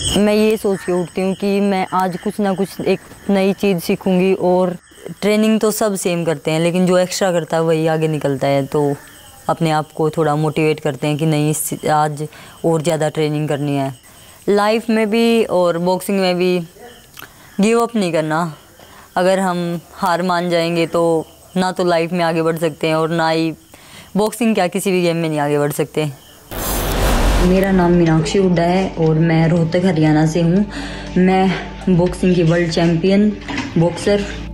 मैं ये सोच के उठती हूँ कि मैं आज कुछ ना कुछ एक नई चीज़ सीखूंगी। और ट्रेनिंग तो सब सेम करते हैं, लेकिन जो एक्स्ट्रा करता है वही आगे निकलता है। तो अपने आप को थोड़ा मोटिवेट करते हैं कि नहीं, आज और ज़्यादा ट्रेनिंग करनी है। लाइफ में भी और बॉक्सिंग में भी गिव अप नहीं करना। अगर हम हार मान जाएंगे तो ना तो लाइफ में आगे बढ़ सकते हैं और ना ही बॉक्सिंग क्या किसी भी गेम में नहीं आगे बढ़ सकते। मेरा नाम मीनाक्षी हुड्डा है और मैं रोहतक हरियाणा से हूँ। मैं बॉक्सिंग की वर्ल्ड चैम्पियन बॉक्सर